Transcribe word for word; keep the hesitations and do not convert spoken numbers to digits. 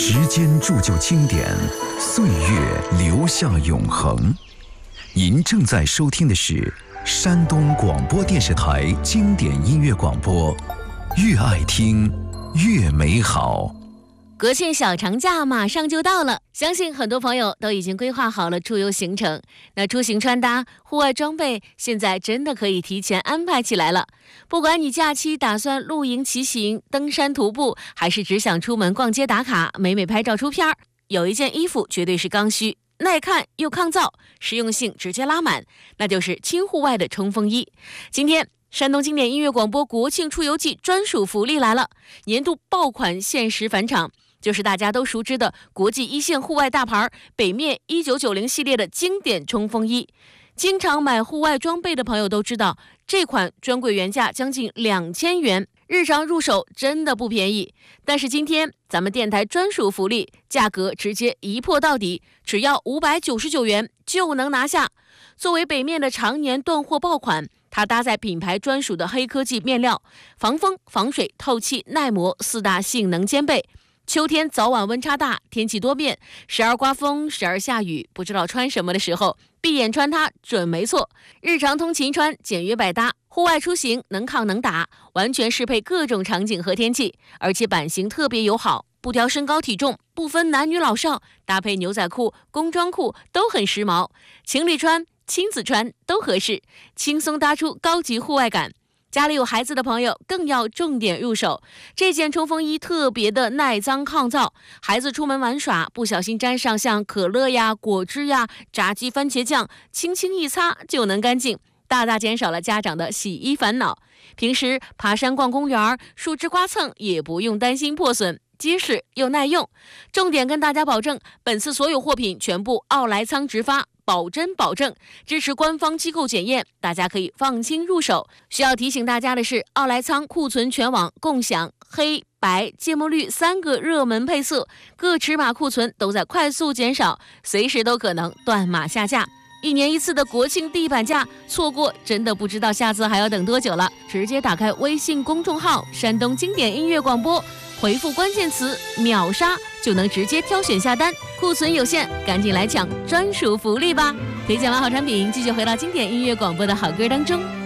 时间铸就经典，岁月留下永恒。您正在收听的是山东广播电视台经典音乐广播，越爱听越美好。 国庆小长假马上就到了，相信很多朋友都已经规划好了出游行程。那出行穿搭、户外装备现在真的可以提前安排起来了。不管你假期打算露营、骑行、登山、徒步，还是只想出门逛街打卡、美美拍照出片，有一件衣服绝对是刚需，耐看又抗造，实用性直接拉满，那就是轻户外的冲锋衣。今天山东经典音乐广播国庆出游季专属福利来了，年度爆款限时返场，就是大家都熟知的国际一线户外大牌北面一九九零系列的经典冲锋衣。经常买户外装备的朋友都知道，这款专柜原价将近两千元，日常入手真的不便宜。但是今天咱们电台专属福利，价格直接一破到底，只要五百九十九元就能拿下。作为北面的常年断货爆款，它搭载品牌专属的黑科技面料，防风、防水、透气、耐磨四大性能兼备。秋天早晚温差大，天气多变，时而刮风，时而下雨，不知道穿什么的时候，闭眼穿它准没错。日常通勤穿，简约百搭，户外出行能抗能打，完全适配各种场景和天气，而且版型特别友好，不挑身高体重，不分男女老少，搭配牛仔裤、工装裤都很时髦，情侣穿、亲子穿都合适，轻松搭出高级户外感。家里有孩子的朋友更要重点入手，这件冲锋衣特别的耐脏抗造，孩子出门玩耍不小心沾上像可乐呀、果汁呀、炸鸡番茄酱，轻轻一擦就能干净，大大减少了家长的洗衣烦恼。平时爬山逛公园，树枝刮蹭也不用担心破损，结实又耐用。重点跟大家保证，本次所有货品全部奥莱仓直发，保真保证，支持官方机构检验，大家可以放心入手。需要提醒大家的是，奥莱仓库存全网共享黑、白、芥末绿三个热门配色，各尺码库存都在快速减少，随时都可能断码下架。一年一次的国庆地板价，错过真的不知道下次还要等多久了。直接打开微信公众号山东经典音乐广播，回复关键词秒杀就能直接挑选下单，库存有限，赶紧来抢专属福利吧！推荐完好产品，继续回到经典音乐广播的好歌当中。